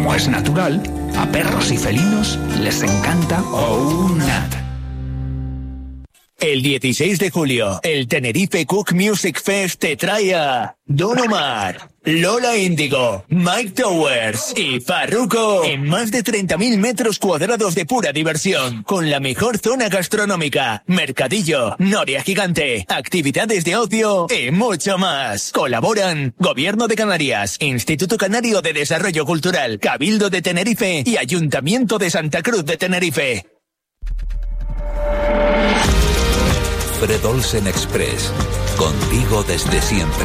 como es natural, a perros y felinos les encanta OUNAT. El 16 de julio, el Tenerife Cook Music Fest te trae a Don Omar, Lola Índigo, Mike Towers y Farruko en más de 30.000 metros cuadrados de pura diversión, con la mejor zona gastronómica, mercadillo, noria gigante, actividades de ocio y mucho más. Colaboran Gobierno de Canarias, Instituto Canario de Desarrollo Cultural, Cabildo de Tenerife y Ayuntamiento de Santa Cruz de Tenerife. Fred Olsen Express, contigo desde siempre.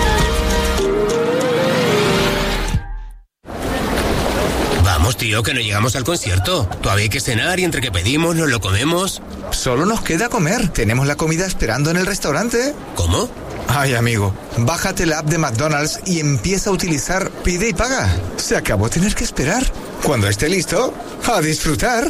Vamos, tío, que no llegamos al concierto. Todavía hay que cenar y entre que pedimos nos lo comemos. Solo nos queda comer. Tenemos la comida esperando en el restaurante. ¿Cómo? Ay, amigo, bájate la app de McDonald's y empieza a utilizar Pide y Paga. Se acabó tener que esperar. Cuando esté listo, a disfrutar.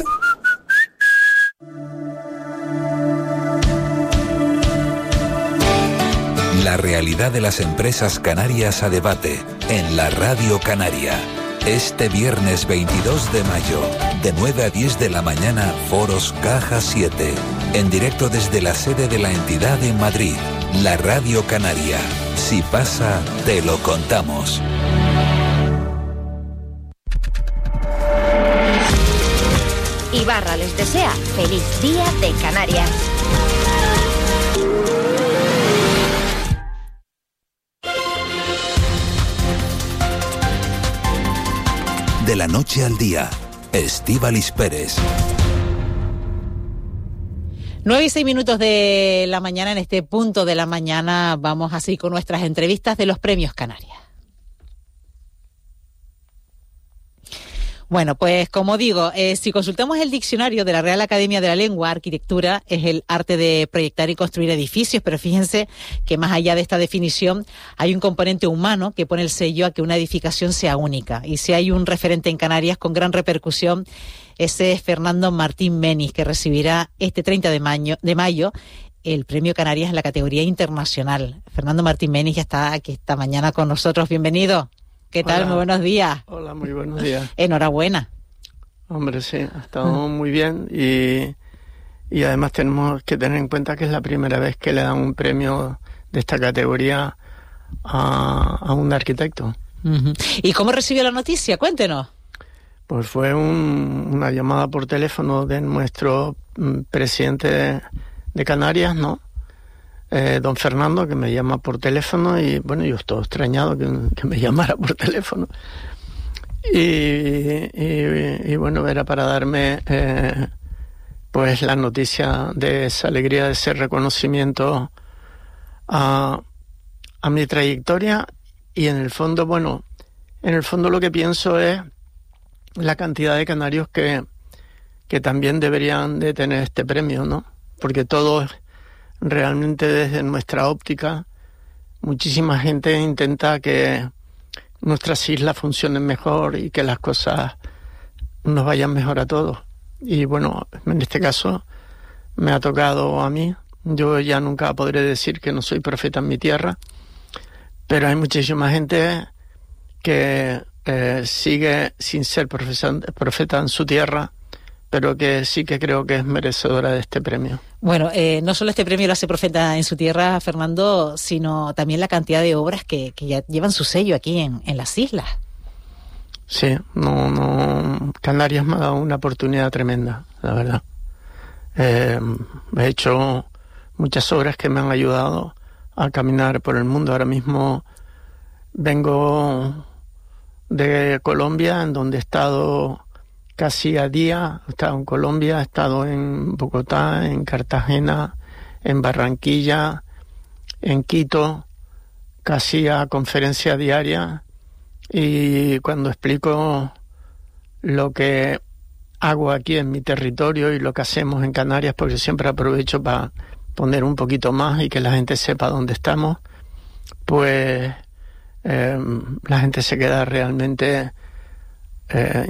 La realidad de las empresas canarias a debate en la Radio Canaria. Este viernes 22 de mayo, de 9 a 10 de la mañana, Foros Caja 7. En directo desde la sede de la entidad en Madrid, la Radio Canaria. Si pasa, te lo contamos. Ibarra les desea feliz día de Canarias. De la noche al día, Estíbaliz Pérez. 9:06 de la mañana, en este punto de la mañana vamos así con nuestras entrevistas de los Premios Canarias. Bueno, pues como digo, si consultamos el diccionario de la Real Academia de la Lengua, arquitectura es el arte de proyectar y construir edificios, pero fíjense que más allá de esta definición hay un componente humano que pone el sello a que una edificación sea única. Y si hay un referente en Canarias con gran repercusión, ese es Fernando Martín Menis, que recibirá este 30 de mayo el Premio Canarias en la categoría internacional. Fernando Martín Menis ya está aquí esta mañana con nosotros. Bienvenido. ¿Qué tal? Hola. Muy buenos días. Hola, muy buenos días. Enhorabuena. Hombre, sí, ha estado muy bien y además tenemos que tener en cuenta que es la primera vez que le dan un premio de esta categoría a un arquitecto. Uh-huh. ¿Y cómo recibió la noticia? Cuéntenos. Pues fue una llamada por teléfono de nuestro presidente de Canarias, ¿no? Don Fernando, que me llama por teléfono y bueno, yo estoy extrañado que me llamara por teléfono y bueno, era para darme pues la noticia de esa alegría, de ese reconocimiento a mi trayectoria y en el fondo lo que pienso es la cantidad de canarios que también deberían de tener este premio, ¿no? Porque todos realmente desde nuestra óptica, muchísima gente intenta que nuestras islas funcionen mejor y que las cosas nos vayan mejor a todos. Y bueno, en este caso me ha tocado a mí. Yo ya nunca podré decir que no soy profeta en mi tierra, pero hay muchísima gente que sigue sin ser profeta en su tierra, pero que sí que creo que es merecedora de este premio. Bueno, no solo este premio lo hace profeta en su tierra, Fernando, sino también la cantidad de obras que ya llevan su sello aquí en las islas. Sí, Canarias me ha dado una oportunidad tremenda, la verdad. He hecho muchas obras que me han ayudado a caminar por el mundo. Ahora mismo vengo de Colombia, en donde he estado casi a día. He estado en Colombia, he estado en Bogotá, en Cartagena, en Barranquilla, en Quito, casi a conferencia diaria. Y cuando explico lo que hago aquí en mi territorio y lo que hacemos en Canarias, porque siempre aprovecho para poner un poquito más y que la gente sepa dónde estamos, pues la gente se queda realmente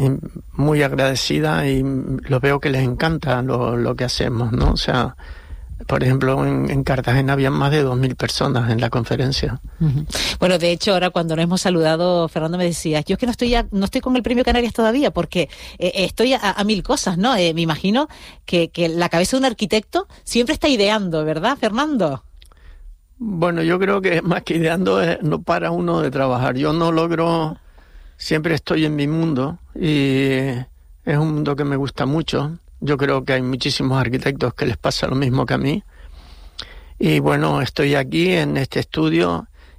muy agradecida y lo veo que les encanta lo que hacemos, ¿no? O sea, Por ejemplo, en Cartagena había más de 2.000 personas en la conferencia. Uh-huh. Bueno, de hecho, ahora cuando nos hemos saludado, Fernando, me decías, yo es que no estoy con el Premio Canarias todavía, porque estoy a mil cosas, ¿no? Me imagino que la cabeza de un arquitecto siempre está ideando, ¿verdad, Fernando? Bueno, yo creo que más que ideando no para uno de trabajar. Yo no logro, siempre estoy en mi mundo y es un mundo que me gusta mucho. Yo creo que hay muchísimos arquitectos que les pasa lo mismo que a mí. Y bueno, estoy aquí en este estudio